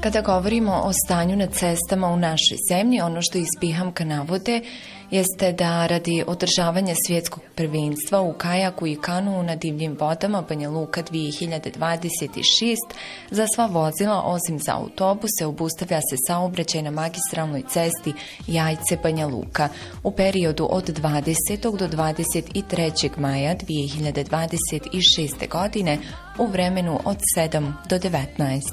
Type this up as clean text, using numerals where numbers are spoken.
Kada govorimo o stanju na cestama u našoj zemlji, ono što iz Pihamka navode jeste da radi održavanja svjetskog prvenstva u kajaku i kanuu na divljim vodama Banja Luka 2026 za sva vozila osim za autobuse obustavlja se saobraćaj na magistralnoj cesti Jajce-Banja Luka u periodu od 20. do 23. maja 2026. godine u vremenu od 7 do 19.